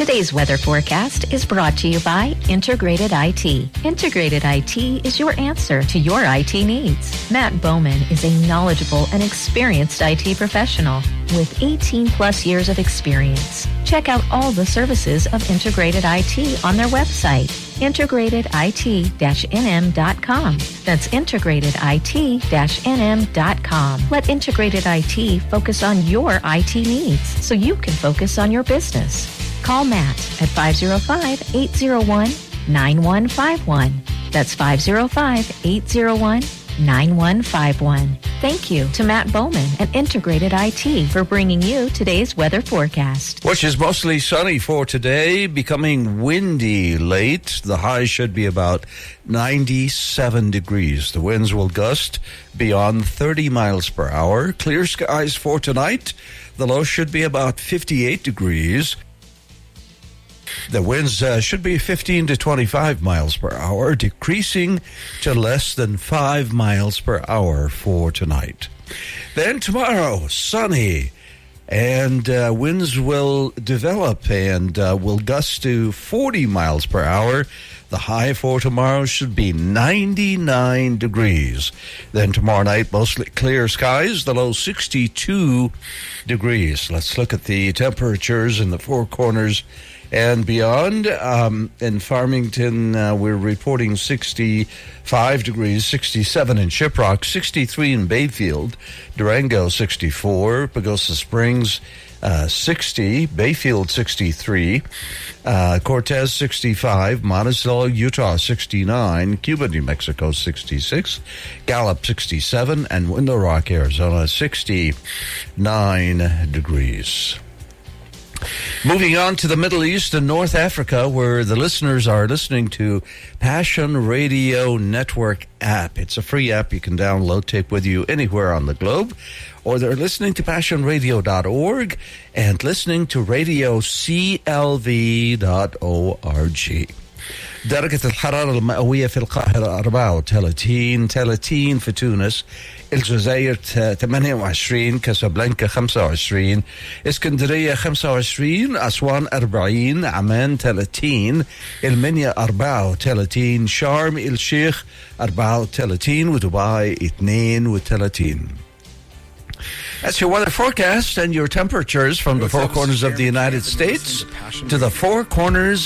Today's weather forecast is brought to you by Integrated IT. Integrated IT is your answer to your IT needs. Matt Bowman is a knowledgeable and experienced IT professional with 18 plus years of experience. Check out all the services of Integrated IT on their website, integratedit-nm.com. That's integratedit-nm.com. Let Integrated IT focus on your IT needs so you can focus on your business. Call Matt at 505-801-9151. That's 505-801-9151. Thank you to Matt Bowman and Integrated IT for bringing you today's weather forecast. Which is mostly sunny for today, becoming windy late. The high should be about 97 degrees. The winds will gust beyond 30 miles per hour. Clear skies for tonight. The low should be about 58 degrees. The winds should be 15 to 25 miles per hour, decreasing to less than 5 miles per hour for tonight. Then tomorrow, sunny, and winds will develop and will gust to 40 miles per hour. The high for tomorrow should be 99 degrees. Then tomorrow night, mostly clear skies, the low 62 degrees. Let's look at the temperatures in the Four Corners and beyond. In Farmington, we're reporting 65 degrees, 67 in Shiprock, 63 in Bayfield, Durango 64, Pagosa Springs 60, Bayfield 63, Cortez 65, Monticello, Utah 69, Cuba, New Mexico 66, Gallup 67, and Window Rock, Arizona 69 degrees. Moving on to the Middle East and North Africa, where the listeners are listening to Passion Radio Network app. It's a free app you can download, take with you anywhere on the globe. Or they're listening to passionradio.org and listening to radioclv.org. درجة الحرارة المئوية في القاهرة 34 30 في تونس الجزائر 28 كاسابلانكا 25 اسكندرية 25 أسوان 40 عمان 30 المنيا 34 شرم الشيخ 34 ودبي 32. That's your weather forecast and your temperatures from the Four Corners of the United States to the Four Corners